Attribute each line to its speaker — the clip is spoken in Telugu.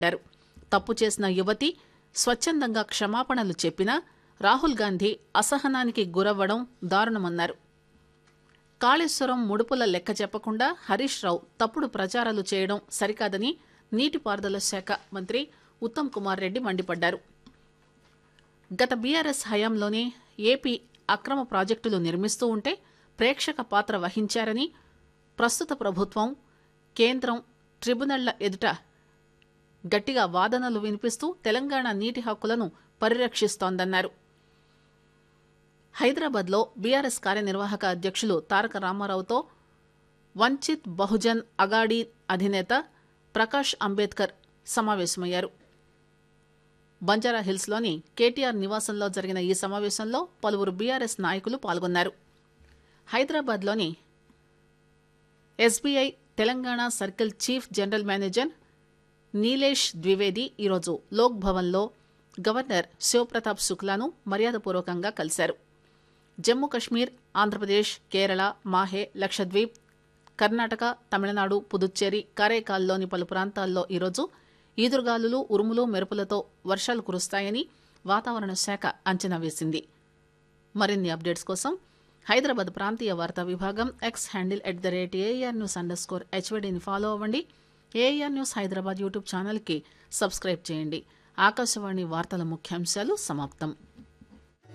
Speaker 1: తప్పు చేసిన యువతి స్వచ్ఛందంగా క్షమాపణలు చెప్పినా రాహుల్ గాంధీ అసహనానికి గురవ్వడం దారుణమన్నారు. కాళేశ్వరం ముడుపుల లెక్క చెప్పకుండా హరీష్ రావు తప్పుడు ప్రచారాలు చేయడం సరికాదని నీటిపారుదల శాఖ మంత్రి ఉత్తమ్ కుమార్ రెడ్డి మండిపడ్డారు. గత బీఆర్ఎస్ హయాంలోనే ఏపీ అక్రమ ప్రాజెక్టులు నిర్మిస్తూ ఉంటే ప్రేక్షక పాత్ర వహించారని, ప్రస్తుత ప్రభుత్వం కేంద్రం ట్రిబ్యునళ్ల ఎదుట గట్టిగా వాదనలు వినిపిస్తూ తెలంగాణ నీటి హక్కులను పరిరక్షిస్తోందన్నారు. హైదరాబాద్లో బీఆర్ఎస్ కార్యనిర్వాహక అధ్యక్షులు తారక రామారావుతో వంచిత్ బహుజన్ అగాడీ అధినేత ప్రకాష్ అంబేద్కర్ సమావేశమయ్యారు. బంజారాహిల్స్లోని కేటీఆర్ నివాసంలో జరిగిన ఈ సమావేశంలో పలువురు బీఆర్ఎస్ నాయకులు పాల్గొన్నారు. హైదరాబాద్లోని SBI Telangana circle chief general manager Nilesh Dwivedi ఈరోజు లోక్ భవన్లో గవర్నర్ శివప్రతాప్ శుక్లాను మర్యాదపూర్వకంగా కలిశారు. జమ్మూ కశ్మీర్, ఆంధ్రప్రదేశ్, కేరళ, మాహే, లక్షద్వీప్, కర్ణాటక, తమిళనాడు, పుదుచ్చేరి, కారైకాల్లోని పలు ప్రాంతాల్లో ఈరోజు ఈదురుగాలులు, ఉరుములు, మెరుపులతో వర్షాలు కురుస్తాయని వాతావరణ శాఖ అంచనా వేసింది. మరిన్ని అప్డేట్స్ కోసం హైదరాబాద్ ప్రాంతీయ వార్తా విభాగం ఎక్స్ హ్యాండిల్ @ARnews_HVDని ఫాలో అవ్వండి. ఏఆర్ న్యూస్ హైదరాబాద్ యూట్యూబ్ ఛానల్కి సబ్స్క్రైబ్ చేయండి. ఆకాశవాణి వార్తల ముఖ్యాంశాలు సమాప్తం.